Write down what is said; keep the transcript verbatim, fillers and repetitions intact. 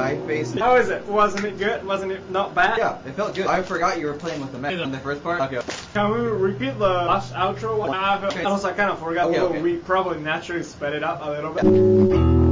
guy face. How is it? Wasn't it good? Wasn't it not bad? Yeah, it felt good. I forgot you were playing with the mech in the first part. Okay. Can we repeat the last outro? I also kind of forgot, Okay, although okay. we probably naturally sped it up a little bit.